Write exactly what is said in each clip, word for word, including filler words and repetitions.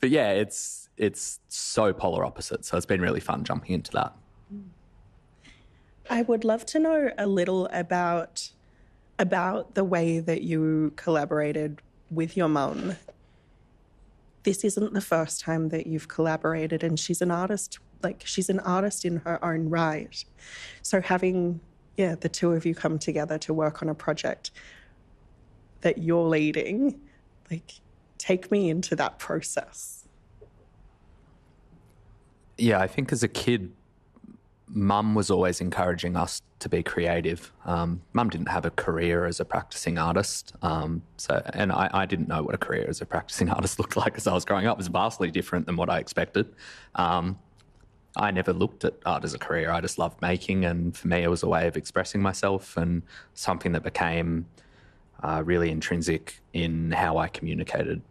but yeah, it's it's so polar opposite. So it's been really fun jumping into that. I would love to know a little about about the way that you collaborated with your mum. This isn't the first time that you've collaborated, and she's an artist, like she's an artist in her own right. So having, yeah, the two of you come together to work on a project that you're leading, like, take me into that process. Yeah, I think as a kid, Mum was always encouraging us to be creative. Um, Mum didn't have a career as a practicing artist, um, so and I, I didn't know what a career as a practicing artist looked like as I was growing up. It was vastly different than what I expected. Um, I never looked at art as a career. I just loved making, and for me it was a way of expressing myself and something that became uh, really intrinsic in how I communicated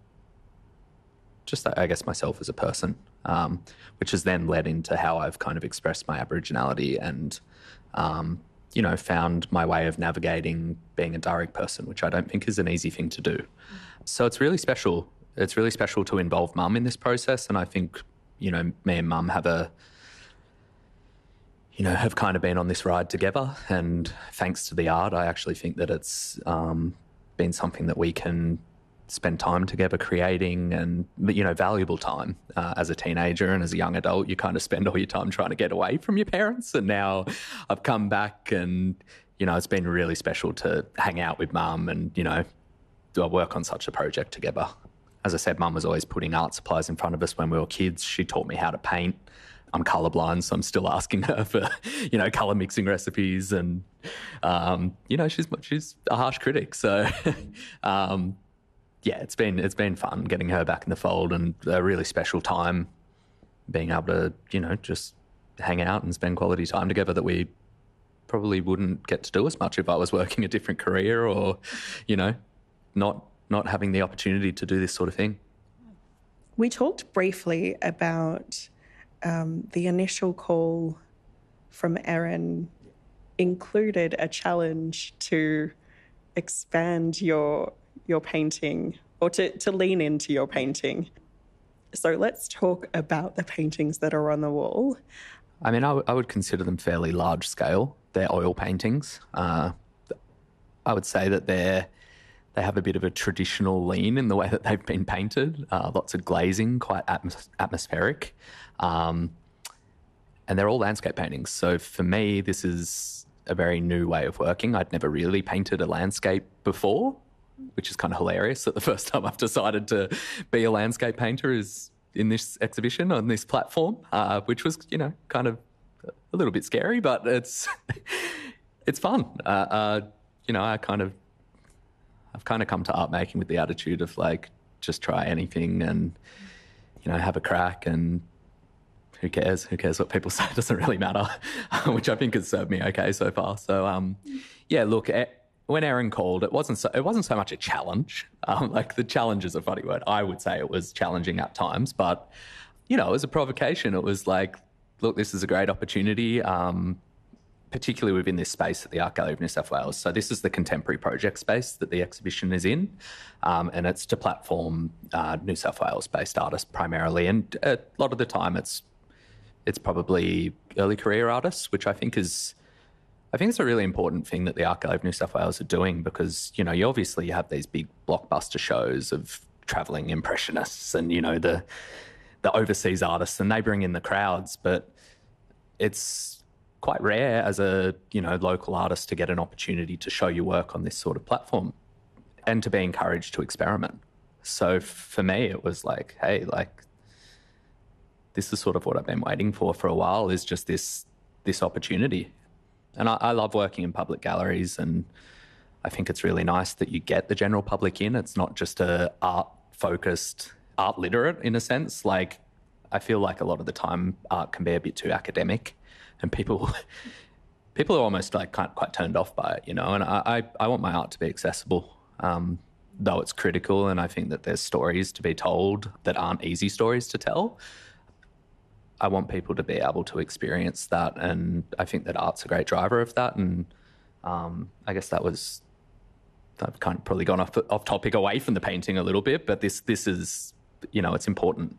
just, I guess, myself as a person. Um, which has then led into how I've kind of expressed my Aboriginality and, um, you know, found my way of navigating being a direct person, which I don't think is an easy thing to do. So it's really special. It's really special to involve Mum in this process. And I think, you know, me and Mum have a, you know, have kind of been on this ride together. And thanks to the art, I actually think that it's um, been something that we can spend time together creating, and, you know, valuable time. Uh, as a teenager and as a young adult, you kind of spend all your time trying to get away from your parents. And now I've come back and, you know, it's been really special to hang out with Mum and, you know, do I work on such a project together. As I said, Mum was always putting art supplies in front of us when we were kids. She taught me how to paint. I'm colourblind, so I'm still asking her for, you know, colour mixing recipes. And, um, you know, she's she's a harsh critic. So, um, yeah, it's been it's been fun getting her back in the fold, and a really special time being able to, you know, just hang out and spend quality time together that we probably wouldn't get to do as much if I was working a different career or, you know, not not having the opportunity to do this sort of thing. We talked briefly about um, the initial call from Erin included a challenge to expand your your painting, or to, to lean into your painting. So let's talk about the paintings that are on the wall. I mean, I, w- I would consider them fairly large scale. They're oil paintings. Uh, I would say that they're they have a bit of a traditional lean in the way that they've been painted. Uh, lots of glazing, quite atmos- atmospheric. Um, and they're all landscape paintings. So for me, this is a very new way of working. I'd never really painted a landscape before, which is kind of hilarious that the first time I've decided to be a landscape painter is in this exhibition on this platform, uh, which was, you know, kind of a little bit scary, but it's it's fun. Uh, uh, you know, I kind of, I've kind of come to art making with the attitude of like, just try anything and, you know, have a crack, and who cares? Who cares what people say? It doesn't really matter, which I think has served me okay so far. So, um, yeah, look, when Erin called, it wasn't so, it wasn't so much a challenge. Um, like, the challenge is a funny word. I would say it was challenging at times, but, you know, it was a provocation. It was like, look, this is a great opportunity, um, particularly within this space at the Art Gallery of New South Wales. So this is the contemporary project space that the exhibition is in, um, and it's to platform uh, New South Wales-based artists primarily. And a lot of the time it's it's probably early career artists, which I think is I think it's a really important thing that the Art Gallery of New South Wales are doing, because, you know, you obviously have these big blockbuster shows of travelling impressionists and, you know, the the overseas artists, and they bring in the crowds, but it's quite rare as a, you know, local artist to get an opportunity to show your work on this sort of platform and to be encouraged to experiment. So for me, it was like, hey, like, this is sort of what I've been waiting for for a while, is just this this opportunity. And I, I love working in public galleries, and I think it's really nice that you get the general public in. It's not just a art-focused, art literate in a sense. Like, I feel like a lot of the time art can be a bit too academic, and people people are almost like quite, quite turned off by it, you know. And I, I, I want my art to be accessible, um, though it's critical, and I think that there's stories to be told that aren't easy stories to tell. I want people to be able to experience that, and I think that art's a great driver of that. And um, I guess that was, I've kind of probably gone off off topic away from the painting a little bit, but this this is, you know, it's important